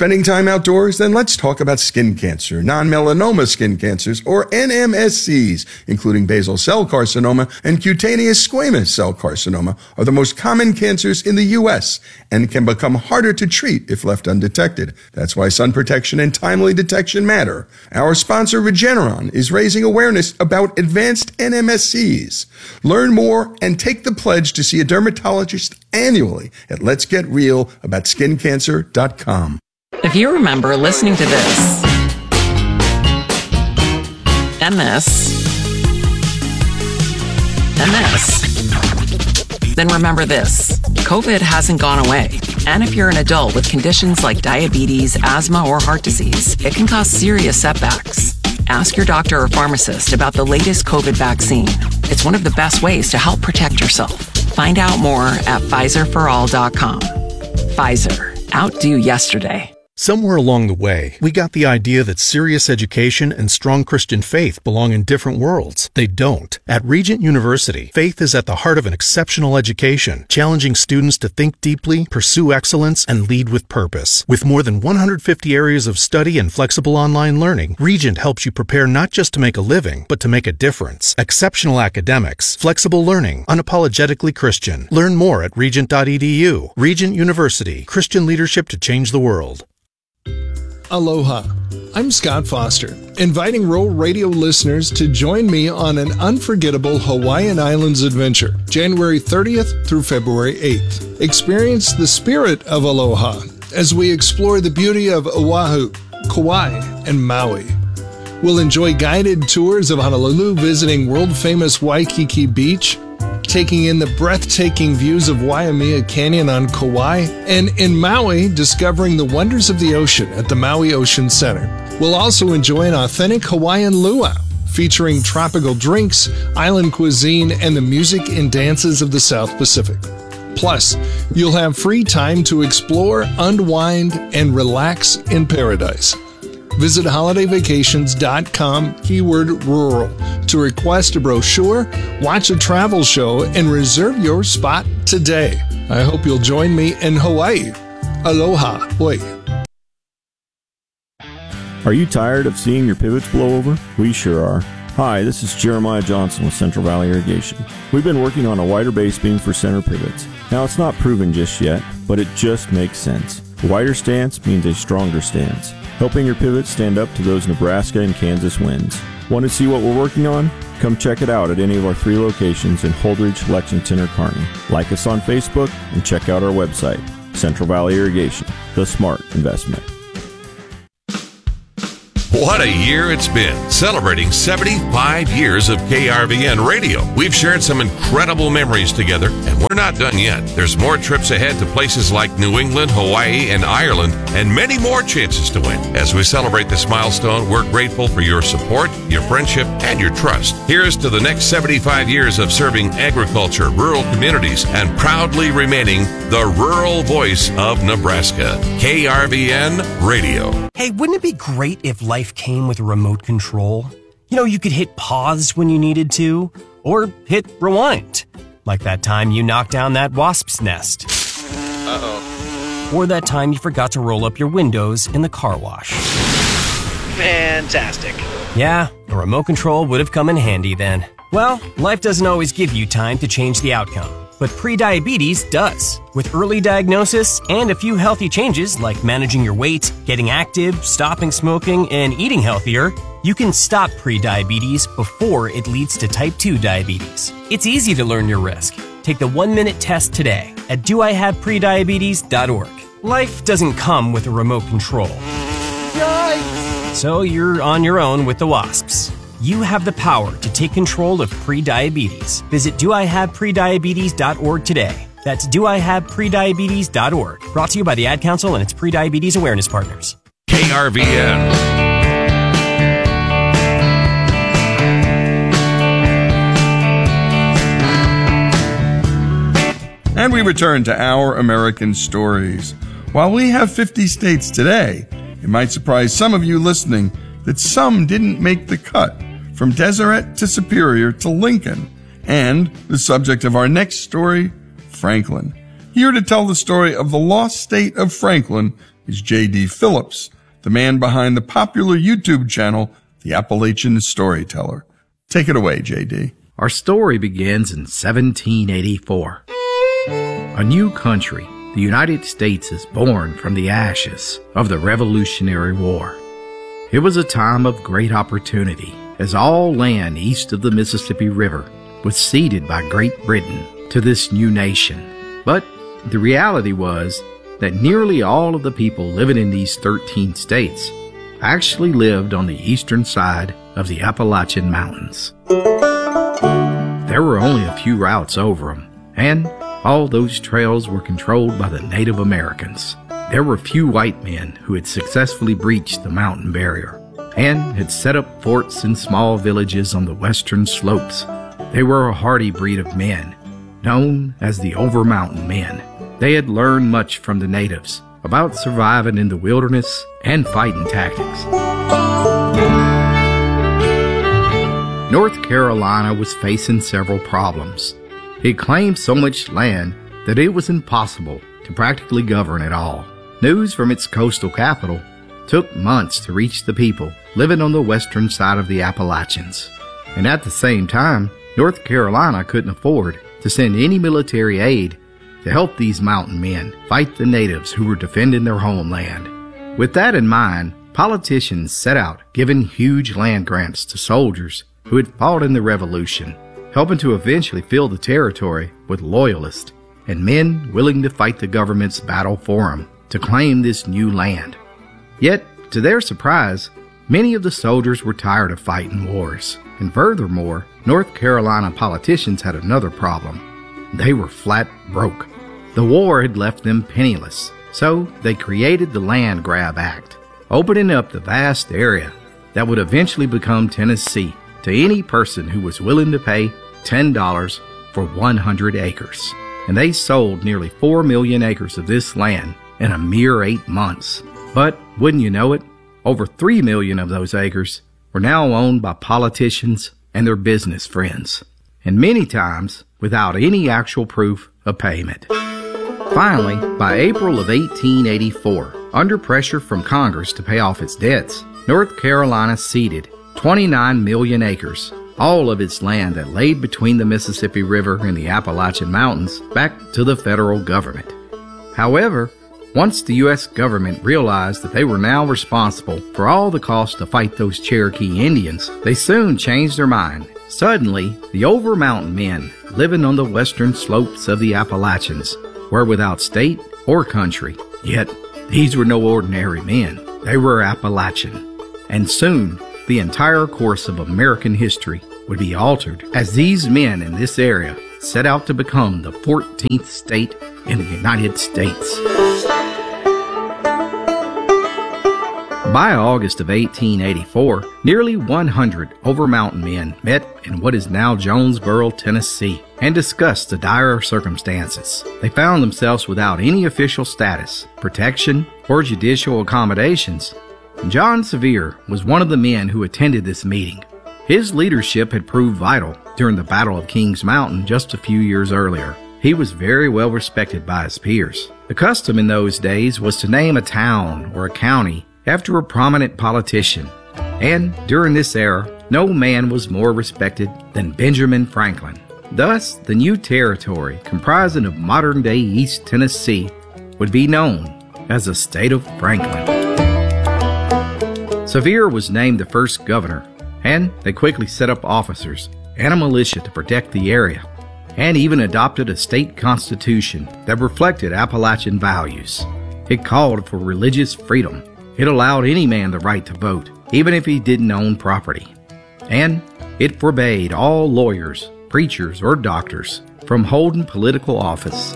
Spending time outdoors? Then let's talk about skin cancer. Non-melanoma skin cancers, or NMSCs, including basal cell carcinoma and cutaneous squamous cell carcinoma, are the most common cancers in the U.S. and can become harder to treat if left undetected. That's why sun protection and timely detection matter. Our sponsor, Regeneron, is raising awareness about advanced NMSCs. Learn more and take the pledge to see a dermatologist annually at letsgetrealaboutSkinCancer.com. If you remember listening to this, and this, then remember this. COVID hasn't gone away. And if you're an adult with conditions like diabetes, asthma, or heart disease, it can cause serious setbacks. Ask your doctor or pharmacist about the latest COVID vaccine. It's one of the best ways to help protect yourself. Find out more at PfizerForAll.com. Pfizer. Outdo yesterday. Somewhere along the way, we got the idea that serious education and strong Christian faith belong in different worlds. They don't. At Regent University, faith is at the heart of an exceptional education, challenging students to think deeply, pursue excellence, and lead with purpose. With more than 150 areas of study and flexible online learning, Regent helps you prepare not just to make a living, but to make a difference. Exceptional academics, flexible learning, unapologetically Christian. Learn more at regent.edu. Regent University, Christian leadership to change the world. Aloha. I'm Scott Foster, inviting Rural Radio listeners to join me on an unforgettable Hawaiian Islands adventure, January 30th through February 8th. Experience the spirit of aloha as we explore the beauty of Oahu, Kauai, and Maui. We'll enjoy guided tours of Honolulu, visiting world-famous Waikiki Beach, taking in the breathtaking views of Waimea Canyon on Kauai, and in Maui, discovering the wonders of the ocean at the Maui Ocean Center. We'll also enjoy an authentic Hawaiian luau, featuring tropical drinks, island cuisine, and the music and dances of the South Pacific. Plus, you'll have free time to explore, unwind, and relax in paradise. Visit holidayvacations.com, keyword rural, to request a brochure, watch a travel show, and reserve your spot today. I hope you'll join me in Hawaii. Aloha. Oi. Are you tired of seeing your pivots blow over? We sure are. Hi, this is Jeremiah Johnson with Central Valley Irrigation. We've been working on a wider base beam for center pivots. Now, it's not proven just yet, but it just makes sense. A wider stance means a stronger stance, helping your pivots stand up to those Nebraska and Kansas winds. Want to see what we're working on? Come check it out at any of our 3 locations in Holdridge, Lexington, or Kearney. Like us on Facebook and check out our website, Central Valley Irrigation, the smart investment. What a year it's been, celebrating 75 years of KRVN radio. We've shared some incredible memories together, and we're not done yet. There's more trips ahead to places like New England, Hawaii, and Ireland, and many more chances to win. As we celebrate this milestone, we're grateful for your support, your friendship, and your trust. Here's to the next 75 years of serving agriculture, rural communities, and proudly remaining the rural voice of Nebraska. KRVN Radio. Hey, wouldn't it be great if life came with a remote control? You know, you could hit pause when you needed to, or hit rewind. Like that time you knocked down that wasp's nest. Uh-oh. Or that time you forgot to roll up your windows in the car wash. Fantastic. Yeah, a remote control would have come in handy then. Well, life doesn't always give you time to change the outcome, but prediabetes does. With early diagnosis and a few healthy changes like managing your weight, getting active, stopping smoking, and eating healthier, you can stop prediabetes before it leads to type 2 diabetes. It's easy to learn your risk. Take the 1-minute test today at doihaveprediabetes.org. Life doesn't come with a remote control. Yikes! So you're on your own with the wasps. You have the power to take control of prediabetes. Visit doihaveprediabetes.org today. That's doihaveprediabetes.org. Brought to you by the Ad Council and its Prediabetes Awareness Partners. KRVN. And we return to Our American Stories. While we have 50 states today, it might surprise some of you listening that some didn't make the cut, from Deseret to Superior to Lincoln, and the subject of our next story, Franklin. Here to tell the story of the lost state of Franklin is J.D. Phillips, the man behind the popular YouTube channel, The Appalachian Storyteller. Take it away, J.D. Our story begins in 1784. A new country, the United States, is born from the ashes of the Revolutionary War. It was a time of great opportunity, as all land east of the Mississippi River was ceded by Great Britain to this new nation. But the reality was that nearly all of the people living in these 13 states actually lived on the eastern side of the Appalachian Mountains. There were only a few routes over them, and all those trails were controlled by the Native Americans. There were few white men who had successfully breached the mountain barrier and had set up forts in small villages on the western slopes. They were a hardy breed of men, known as the Over-Mountain Men. They had learned much from the natives about surviving in the wilderness and fighting tactics. North Carolina was facing several problems. It claimed so much land that it was impossible to practically govern it all. News from its coastal capital took months to reach the people living on the western side of the Appalachians. And at the same time, North Carolina couldn't afford to send any military aid to help these mountain men fight the natives who were defending their homeland. With that in mind, politicians set out giving huge land grants to soldiers who had fought in the Revolution, helping to eventually fill the territory with loyalists and men willing to fight the government's battle for them to claim this new land. Yet, to their surprise, many of the soldiers were tired of fighting wars. And furthermore, North Carolina politicians had another problem. They were flat broke. The war had left them penniless, so they created the Land Grab Act, opening up the vast area that would eventually become Tennessee to any person who was willing to pay $10 for 100 acres. And they sold nearly 4 million acres of this land in a mere 8 months. But wouldn't you know it, over 3 million of those acres were now owned by politicians and their business friends, and many times without any actual proof of payment. Finally, by April of 1884, under pressure from Congress to pay off its debts, North Carolina ceded 29 million acres, all of its land that laid between the Mississippi River and the Appalachian Mountains, back to the federal government. However, once the U.S. government realized that they were now responsible for all the cost to fight those Cherokee Indians, they soon changed their mind. Suddenly, the Over-Mountain Men living on the western slopes of the Appalachians were without state or country. Yet, these were no ordinary men. They were Appalachian. And soon, the entire course of American history would be altered as these men in this area set out to become the 14th state in the United States. By August of 1884, nearly 100 Over-Mountain men met in what is now Jonesboro, Tennessee, and discussed the dire circumstances. They found themselves without any official status, protection, or judicial accommodations. John Sevier was one of the men who attended this meeting. His leadership had proved vital during the Battle of Kings Mountain just a few years earlier. He was very well respected by his peers. The custom in those days was to name a town or a county after a prominent politician, and during this era, no man was more respected than Benjamin Franklin. Thus, the new territory, comprising of modern-day East Tennessee, would be known as the state of Franklin. Sevier was named the first governor, and they quickly set up officers and a militia to protect the area, and even adopted a state constitution that reflected Appalachian values. It called for religious freedom. It allowed any man the right to vote, even if he didn't own property. And it forbade all lawyers, preachers, or doctors from holding political office.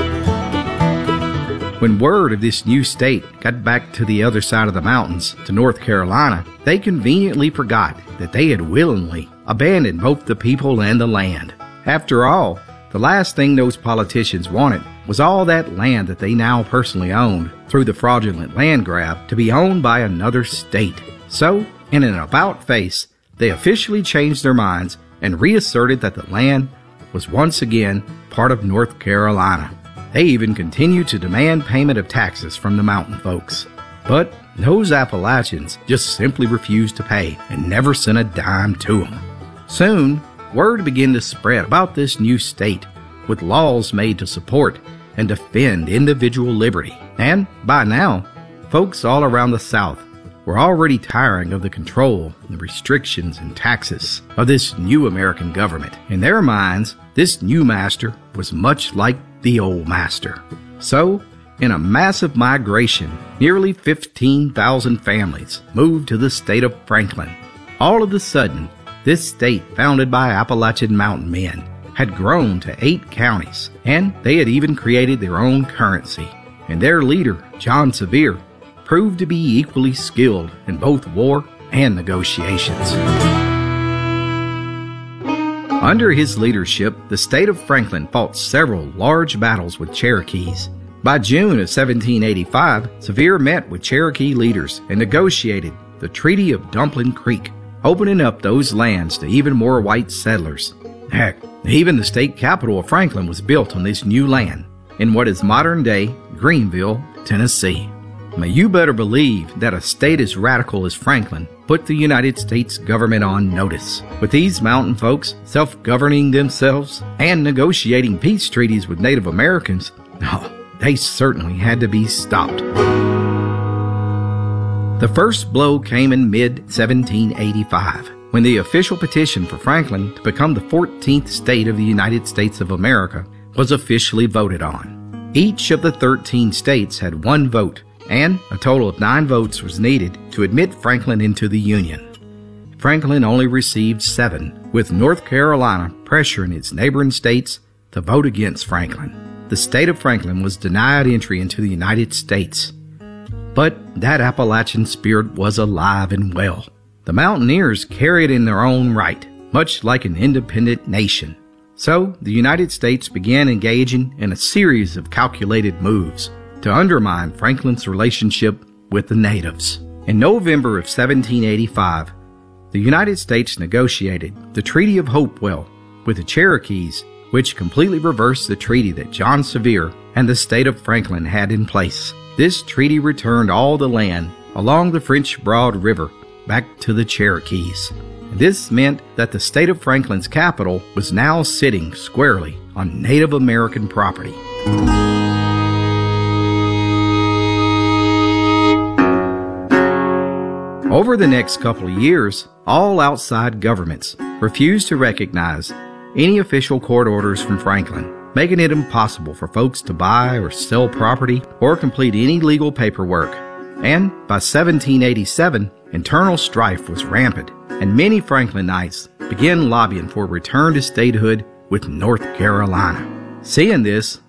When word of this new state got back to the other side of the mountains, to North Carolina, they conveniently forgot that they had willingly abandoned both the people and the land. After all, the last thing those politicians wanted was all that land that they now personally owned through the fraudulent land grab to be owned by another state. So, in an about-face, they officially changed their minds and reasserted that the land was once again part of North Carolina. They even continued to demand payment of taxes from the mountain folks. But those Appalachians just simply refused to pay and never sent a dime to them. Soon, word began to spread about this new state, with laws made to support and defend individual liberty. And by now, folks all around the South were already tiring of the control, the restrictions, and taxes of this new American government. In their minds, this new master was much like the old master. So, in a massive migration, nearly 15,000 families moved to the state of Franklin. All of a sudden, this state, founded by Appalachian mountain men, had grown to 8 counties, and they had even created their own currency. And their leader, John Sevier, proved to be equally skilled in both war and negotiations. Under his leadership, the state of Franklin fought several large battles with Cherokees. By June of 1785, Sevier met with Cherokee leaders and negotiated the Treaty of Dumpling Creek, opening up those lands to even more white settlers. Heck, even the state capital of Franklin was built on this new land, in what is modern-day Greenville, Tennessee. Now, you better believe that a state as radical as Franklin put the United States government on notice. With these mountain folks self-governing themselves and negotiating peace treaties with Native Americans, they certainly had to be stopped. The first blow came in mid-1785, when the official petition for Franklin to become the 14th state of the United States of America was officially voted on. Each of the 13 states had 1 vote, and a total of 9 votes was needed to admit Franklin into the Union. Franklin only received 7, with North Carolina pressuring its neighboring states to vote against Franklin. The state of Franklin was denied entry into the United States. But that Appalachian spirit was alive and well. The mountaineers carried in their own right, much like an independent nation. So the United States began engaging in a series of calculated moves to undermine Franklin's relationship with the natives. In November of 1785, the United States negotiated the Treaty of Hopewell with the Cherokees, which completely reversed the treaty that John Sevier and the state of Franklin had in place. This treaty returned all the land along the French Broad River back to the Cherokees. This meant that the state of Franklin's capital was now sitting squarely on Native American property. Over the next couple of years, all outside governments refused to recognize any official court orders from Franklin, making it impossible for folks to buy or sell property or complete any legal paperwork. And by 1787, internal strife was rampant, and many Franklinites began lobbying for a return to statehood with North Carolina. Seeing this,